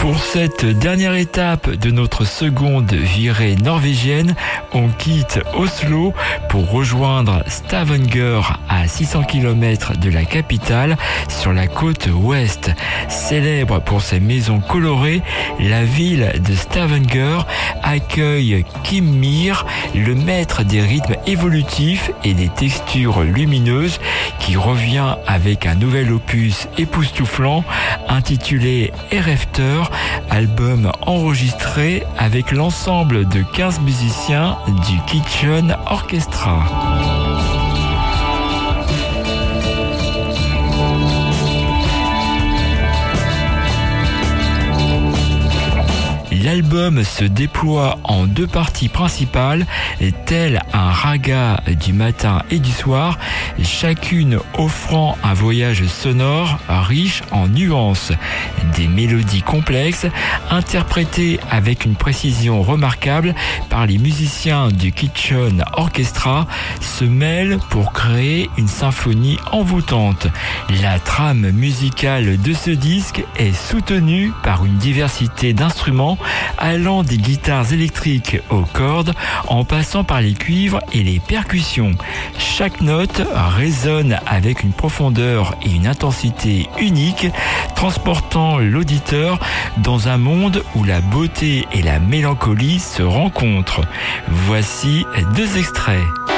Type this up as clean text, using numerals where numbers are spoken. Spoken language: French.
Pour cette dernière étape de notre seconde virée norvégienne, on quitte Oslo pour rejoindre Stavanger à 600 km de la capitale sur la côte ouest. Célèbre pour ses maisons colorées, la ville de Stavanger accueille Kim Meir, le maître des rythmes évolutifs et des textures lumineuses, qui revient avec un nouvel opus époustouflant intitulé Erefter, album enregistré avec l'ensemble de 15 musiciens du Kitchen Orchestra. L'album se déploie en deux parties principales, tel un raga du matin et du soir, chacune offrant un voyage sonore riche en nuances. Des mélodies complexes, interprétées avec une précision remarquable par les musiciens du Kitchen Orchestra, se mêlent pour créer une symphonie envoûtante. La trame musicale de ce disque est soutenue par une diversité d'instruments allant des guitares électriques aux cordes en passant par les cuivres et les percussions. Chaque note résonne avec une profondeur et une intensité uniques, transportant l'auditeur dans un monde où la beauté et la mélancolie se rencontrent. Voici deux extraits.